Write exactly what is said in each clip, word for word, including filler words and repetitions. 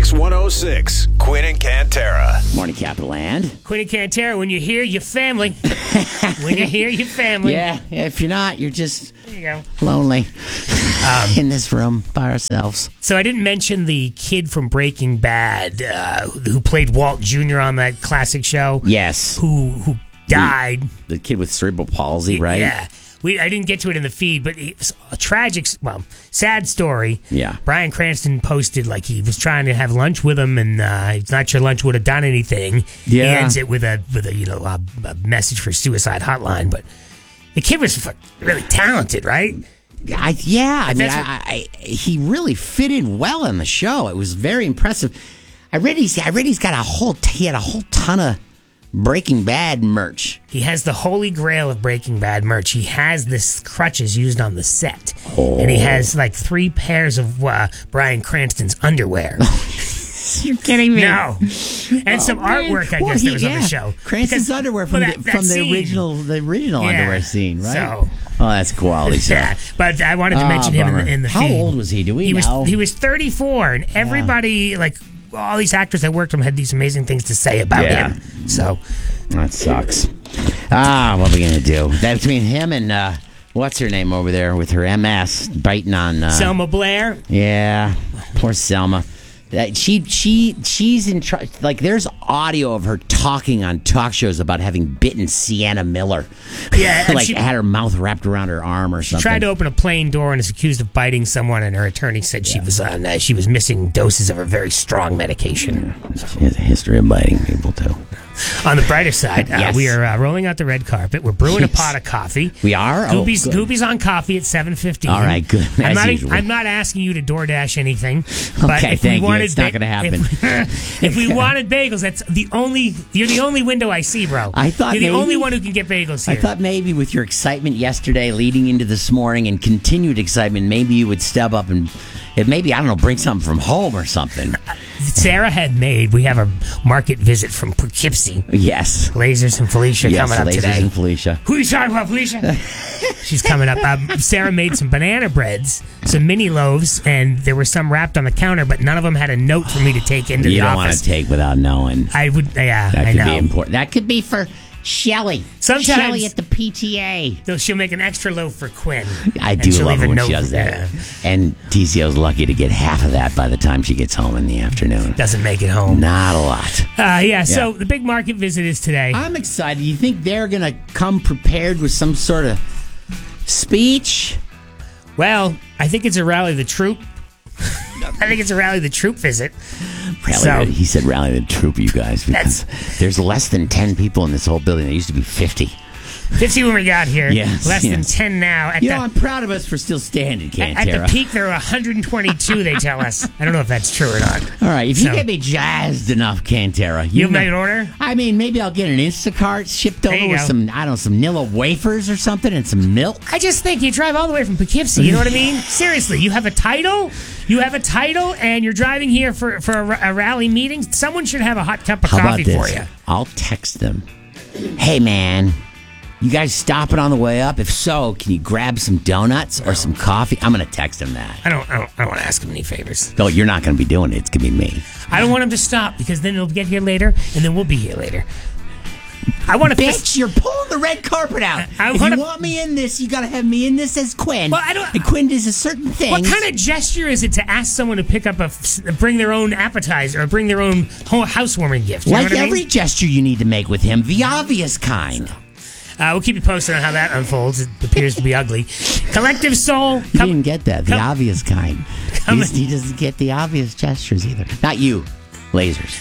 Pix one oh six, Quinn and Cantera. Morning, Capital Land. Quinn and Cantera, when you're here, you're family. When you're here, you're family. Yeah, if you're not, you're just There you go. lonely um, in this room by ourselves. So I didn't mention the kid from Breaking Bad uh, who played Walt Junior on that classic show. Yes. Who who died. The, the kid with cerebral palsy, right? Yeah. We, I didn't get to it in the feed, but it was a tragic, well, sad story. Yeah. Bryan Cranston posted like he was trying to have lunch with him, and uh, he's not sure lunch would have done anything. Yeah. He ends it with a with a you know a, a message for suicide hotline. But the kid was f- really talented, right? I, yeah, I mean, That's what- I, I, he really fit in well in the show. It was very impressive. I read he's, I read he's got a whole, he had a whole ton of Breaking Bad merch. He has the holy grail of Breaking Bad merch. He has this crutches used on the set, Oh. and he has like three pairs of uh, Bryan Cranston's underwear. You're kidding me? No, and some artwork I Well, guess he- there was on yeah. the show. Cranston's Because- underwear from well, the, that- from that the scene. original the original Yeah. underwear scene, right? So- oh, that's quality Yeah, stuff. but I wanted to Ah, mention him in bummer. the, in the How feed. old was he? Do we he know? Was, he was thirty-four, and everybody, like all these actors that worked with him, had these amazing things to say about Yeah. him. So That sucks. Ah, what are we gonna do? That between him and uh, what's her name over there with her M S biting on uh, Selma Blair. Yeah, poor Selma. Uh, she she she's in tr- like there's audio of her talking on talk shows about having bitten Sienna Miller. Yeah, and like she- had her mouth wrapped around her arm or something. Tried to open a plane door and is accused of biting someone, and her attorney said she was on uh, she was missing doses of her very strong medication. She has a history of biting people too. On the brighter side, uh, Yes. we are uh, rolling out the red carpet. We're brewing a Yes. pot of coffee. We are? Oh, Gooby's, good. Gooby's on coffee at seven fifteen. All right, good. I'm As not, usual. I'm not asking you to DoorDash anything. But Okay, if we thank you. wanted It's not gonna happen. If, if we wanted bagels, that's the only. You're the only window I see, bro. I thought you're the maybe- only one who can get bagels I here. thought maybe with your excitement yesterday leading into this morning and continued excitement, maybe you would step up and and maybe, I don't know, bring something from home or something. Sarah had made. We have a market visit from Poughkeepsie. Yes. Lasers and Felicia Yes, coming up Lasers today. and Felicia. Who are you talking about, Felicia? She's coming up. Um, Sarah made some banana breads, some mini loaves, and there were some wrapped on the counter, but none of them had a note for me to take into You the don't want office. to take without knowing. I would, yeah, That I could know. be important. That could be for Shelly. Sometimes- Shelly at the P T A. So she'll make an extra loaf for Quinn. I And do she'll love leave it a when note she does for- that. And T C O's lucky to get half of that by the time she gets home in the afternoon. Doesn't make it home. Not a lot. Uh, yeah, so Yeah. the big market visit is today. I'm excited. You think they're going to come prepared with some sort of speech? Well, I think it's a rally the troop. I think it's a rally the troop visit. Rally, So- he said rally the troop, you guys, because there's less than ten people in this whole building. There used to be fifty. fifty when we got here. Yes, Less than yes. ten now. At You the, know, I'm proud of us for still standing, at, at Cantera. the peak, there are one hundred twenty-two, they tell us. I don't know if that's true or not. All right, if you So- get me jazzed enough, Cantera, you You'll know- make an order? I mean, maybe I'll get an Instacart shipped There over you with go. some, I don't know, some Nilla wafers or something and some milk. I just think you drive all the way from Poughkeepsie. You know what I mean? Seriously, you have a title. You have a title, and you're driving here for, for a, ra- a rally meeting. Someone should have a hot cup of How about coffee this? for you. I'll text them. Hey, man, you guys stopping on the way up? If so, can you grab some donuts or some coffee? I'm going to text them that. I don't. I don't, I don't want to ask him any favors. No, you're not going to be doing it. It's going to be me. I don't want him to stop because then he'll get here later, and then we'll be here later. I want to. Bitch, you're pulling the red carpet out. I if wanna- you want me in this, you got to have me in this as Quinn. Well, I don't- And Quinn does a certain thing. What kind of gesture is it to ask someone to pick up a, f- bring their own appetizer or bring their own ho- housewarming gift? You know Like what I every mean? gesture you need to make with him, the obvious kind. Uh, we'll keep you posted on how that unfolds. It appears to be ugly. Collective Soul. He come- didn't get that. The come- obvious kind. come- He's, he doesn't get the obvious gestures either. Not you. Lasers.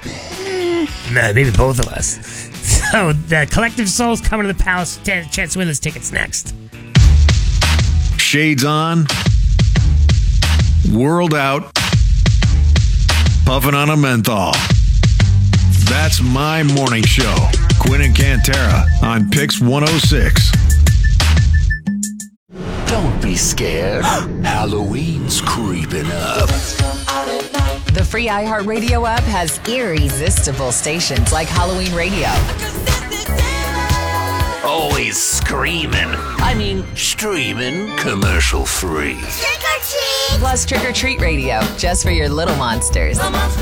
No, maybe both of us. So the Collective Soul's coming to the Palace. T- chance to win those tickets next. Shades on, world out, puffing on a menthol. That's my morning show. Quinn and Cantera on Pix one oh six. Don't be scared. Halloween's creeping up. The free iHeartRadio app has irresistible stations like Halloween Radio, Always screaming. I mean, streaming commercial free. Trick or treat! Plus Trick or Treat Radio, just for your little monsters.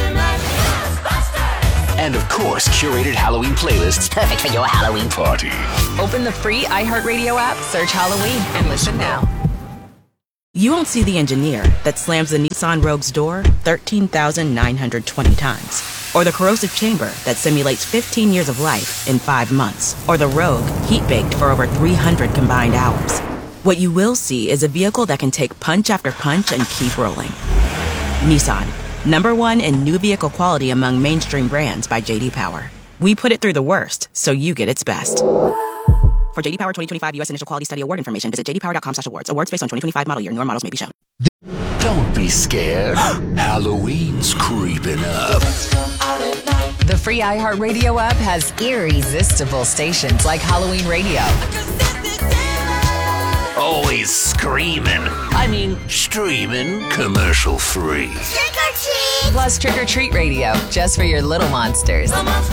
And of course, curated Halloween playlists perfect for your Halloween party. Open the free iHeartRadio app, search Halloween, and listen now. You won't see the engineer that slams the Nissan Rogue's door thirteen thousand nine hundred twenty times. Or the corrosive chamber that simulates fifteen years of life in five months. Or the Rogue heat-baked for over three hundred combined hours. What you will see is a vehicle that can take punch after punch and keep rolling. Nissan, number one in new vehicle quality among mainstream brands by J D Power. We put it through the worst, so you get its best. For J D Power twenty twenty-five U S Initial Quality Study Award information, visit j d power dot com slash awards. Awards based on twenty twenty-five model year. Newer models may be shown. Don't be scared. Halloween's creeping up. The free iHeartRadio app has irresistible stations like Halloween Radio. Always screaming. I mean, streaming commercial free. Trick or treat! Plus Trick or Treat Radio, just for your little monsters.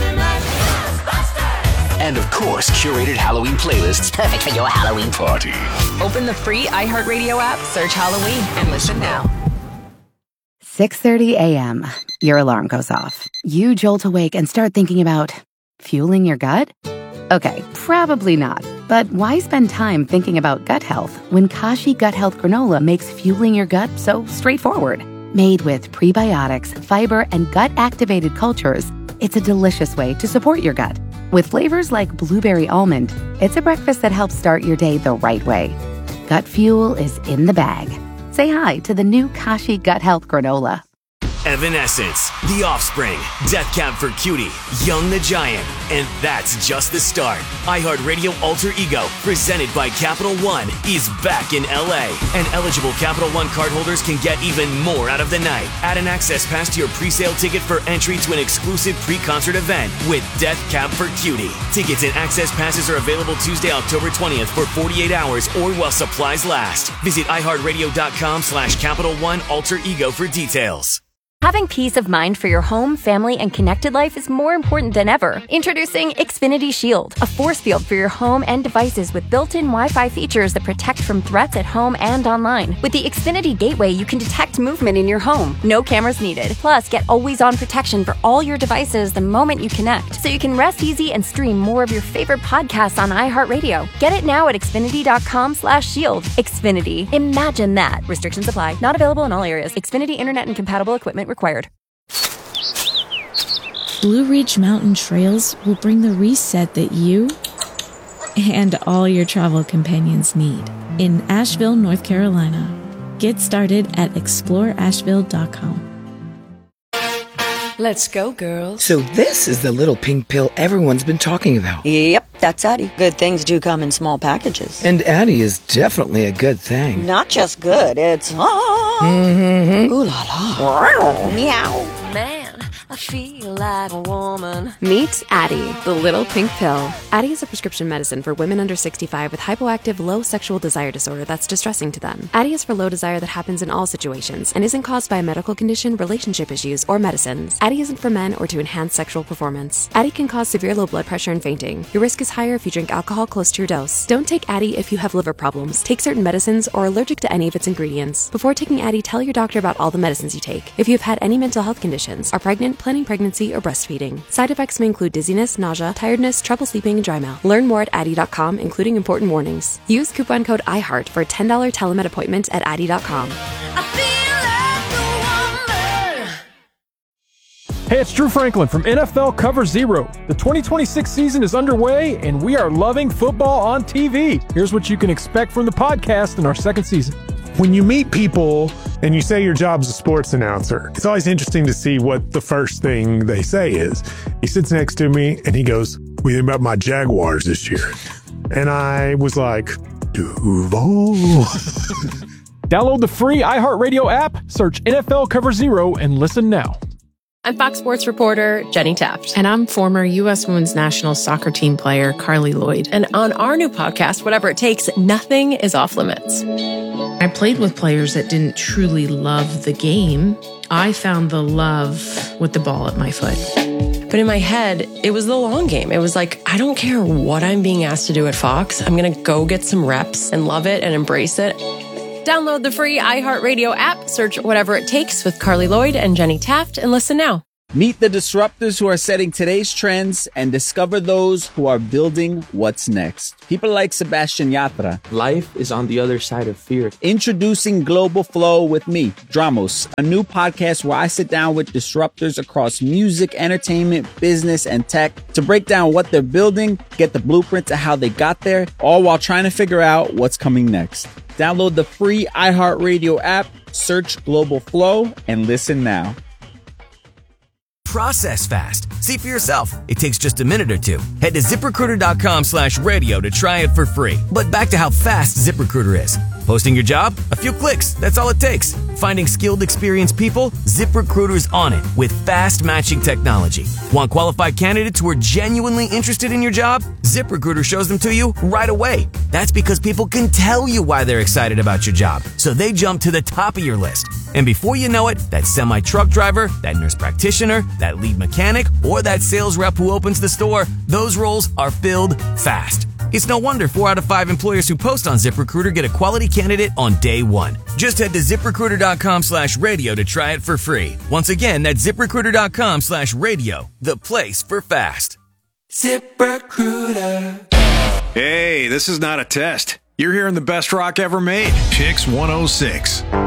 And of course, curated Halloween playlists perfect for your Halloween party. Open the free iHeartRadio app, search Halloween, and listen now. six thirty a.m. Your alarm goes off. You jolt awake and start thinking about fueling your gut? Okay, probably not. But why spend time thinking about gut health when Kashi Gut Health Granola makes fueling your gut so straightforward? Made with prebiotics, fiber, and gut-activated cultures, it's a delicious way to support your gut. With flavors like blueberry almond, it's a breakfast that helps start your day the right way. Gut fuel is in the bag. Say hi to the new Kashi Gut Health Granola. Evanescence, The Offspring, Death Cab for Cutie, Young the Giant, and that's just the start. iHeartRadio Alter Ego, presented by Capital One, is back in L A, and eligible Capital One cardholders can get even more out of the night. Add an access pass to your pre-sale ticket for entry to an exclusive pre-concert event with Death Cab for Cutie. Tickets and access passes are available Tuesday, October twentieth for forty-eight hours or while supplies last. Visit iHeartRadio.com slash Capital One Alter Ego for details. Having peace of mind for your home, family, and connected life is more important than ever. Introducing Xfinity Shield, a force field for your home and devices with built-in Wi-Fi features that protect from threats at home and online. With the Xfinity Gateway, you can detect movement in your home. No cameras needed. Plus, get always-on protection for all your devices the moment you connect, so you can rest easy and stream more of your favorite podcasts on iHeartRadio. Get it now at Xfinity.com slash shield. Xfinity. Imagine that. Restrictions apply. Not available in all areas. Xfinity Internet and compatible equipment required. Blue Ridge Mountain Trails will bring the reset that you and all your travel companions need in Asheville, North Carolina. Get started at explore asheville dot com. Let's go, girls. So this is the little pink pill everyone's been talking about. Yep, that's Addie. Good things do come in small packages. And Addie is definitely a good thing. Not just good, it's... Ah, mm-hmm. Ooh la la. Meow. Man, I feel like a woman. Meet Addie, the little pink pill. Addie is a prescription medicine for women under sixty-five with hypoactive low sexual desire disorder that's distressing to them. Addie is for low desire that happens in all situations and isn't caused by a medical condition, relationship issues, or medicines. Addie isn't for men or to enhance sexual performance. Addie can cause severe low blood pressure and fainting. Your risk is higher if you drink alcohol close to your dose. Don't take Addie if you have liver problems, take certain medicines, or are allergic to any of its ingredients. Before taking Addie, tell your doctor about all the medicines you take. If you have had any mental health conditions, are pregnant, planning pregnancy, or breastfeeding. Side effects may include dizziness, nausea, tiredness, trouble sleeping, and dry mouth. Learn more at Addie dot com, including important warnings. Use coupon code iHeart for a ten dollars telemed appointment at Addie dot com. Hey, it's Drew Franklin from N F L Cover Zero. The twenty twenty-six season is underway, and we are loving football on T V. Here's what you can expect from the podcast in our second season. When you meet people and you say your job's a sports announcer, it's always interesting to see what the first thing they say is. He sits next to me and he goes, "What do you think about my Jaguars this year?" And I was like, Duval. Download the free iHeartRadio app, search N F L Cover Zero, and listen now. I'm Fox Sports reporter Jenny Taft. And I'm former U S Women's National Soccer Team player Carly Lloyd. And on our new podcast, Whatever It Takes, nothing is off limits. I played with players that didn't truly love the game. I found the love with the ball at my foot. But in my head, it was the long game. It was like, I don't care what I'm being asked to do at Fox. I'm going to go get some reps and love it and embrace it. Download the free iHeartRadio app, search Whatever It Takes with Carly Lloyd and Jenny Taft, and listen now. Meet the disruptors who are setting today's trends and discover those who are building what's next. People like Sebastian Yatra. Life is on the other side of fear. Introducing Global Flow with me, Dramos, a new podcast where I sit down with disruptors across music, entertainment, business, and tech to break down what they're building, get the blueprint to how they got there, all while trying to figure out what's coming next. Download the free iHeartRadio app, search Global Flow, and listen now. Process fast. See for yourself. It takes just a minute or two. Head to ZipRecruiter.com slash radio to try it for free. But back to how fast ZipRecruiter is. Posting your job? A few clicks. That's all it takes. Finding skilled, experienced people? ZipRecruiter's on it with fast matching technology. Want qualified candidates who are genuinely interested in your job? ZipRecruiter shows them to you right away. That's because people can tell you why they're excited about your job. So they jump to the top of your list. And before you know it, that semi-truck driver, that nurse practitioner, that lead mechanic, or that sales rep who opens the store, those roles are filled fast. It's no wonder four out of five employers who post on ZipRecruiter get a quality candidate on day one. Just head to ZipRecruiter.com slash radio to try it for free. Once again, that's ZipRecruiter.com slash radio, the place for fast. ZipRecruiter. Hey, this is not a test. You're hearing the best rock ever made. Pix one oh six.